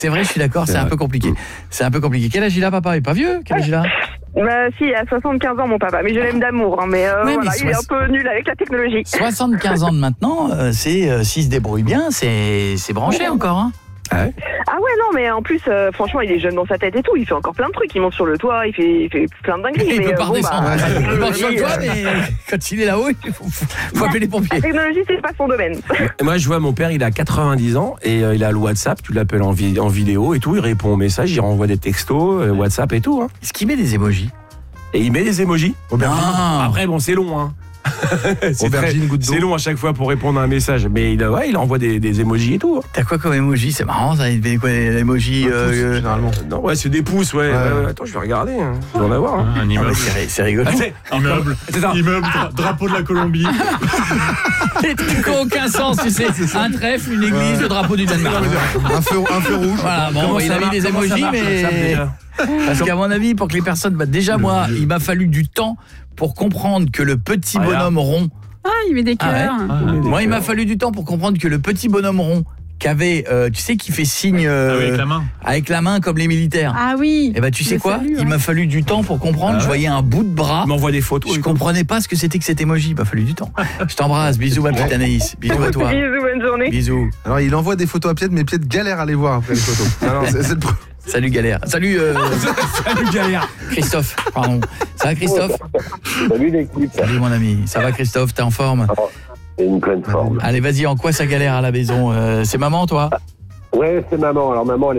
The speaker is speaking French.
C'est vrai, je suis d'accord, c'est un peu compliqué. C'est un peu compliqué. Quel âge il a, papa? Il est pas vieux? Quel âge il a? Bah si, il a 75 ans mon papa, mais je l'aime d'amour, hein, mais, Ouais, voilà, mais il est un peu nul avec la technologie. 75 ans de maintenant, s'il se débrouille bien, c'est branché encore, hein. Ah ouais, non, mais en plus, franchement, il est jeune dans sa tête et tout, il fait encore plein de trucs, il monte sur le toit, il fait plein de dingueries. Il peut pas redescendre. Il monte sur le toit, technologie, mais quand il est là-haut, il faut appeler les pompiers. la technologie, c'est pas son domaine. Moi, je vois mon père, il a 90 ans et il a le WhatsApp, tu l'appelles en vidéo et tout, il répond aux messages, il renvoie des textos, WhatsApp et tout. Hein. Est-ce qu'il met des emojis? Et il met des emojis. Après, bon, c'est long, hein. C'est long à chaque fois pour répondre à un message, mais il envoie des emojis et tout. Hein. T'as quoi comme emoji? C'est marrant, ça. Il met quoi, l'emoji généralement. Non, ouais, c'est des pouces, ouais. Attends, je vais regarder. Hein. Je vais en avoir. Hein. Un immeuble. C'est rigolo. Immeuble, drapeau de la Colombie. Des trucs qui n'ont aucun sens, tu sais. Un trèfle, une église, le drapeau du Danemark. Un feu rouge. Voilà, bon, il a mis des emojis, mais... Parce qu'à mon avis, pour que les personnes... déjà, moi, il m'a fallu du temps pour comprendre que le petit bonhomme rond... Ah, il met des cœurs. Moi, il m'a fallu du temps pour comprendre que le petit bonhomme rond qu'avait, tu sais, qui fait signe avec la main comme les militaires. Ah oui. Et tu sais quoi, il m'a fallu du temps pour comprendre. Je voyais un bout de bras. Il m'envoie des photos. Je comprenais pas ce que c'était que cet emoji. Il m'a fallu du temps. Je t'embrasse. Bisous ma petite Anaïs. Bisous à toi. Bisous, bonne journée. Bisous. Alors il envoie des photos à Pied, mais Pied galère à les voir après les photos. Alors, c'est le Salut Galère. Salut Salut Galère. Christophe, pardon. Ça va Christophe? Salut l'équipe. Salut mon ami. Ça va Christophe? T'es en forme? C'est une pleine forme. Allez, vas-y, en quoi ça galère à la maison? C'est maman, toi? Ouais, c'est maman. Alors maman, elle